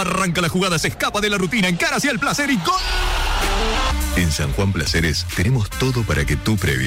Arranca la jugada, se escapa de la rutina, encara hacia el placer y ¡gol! En San Juan Placeres tenemos todo para que tu previa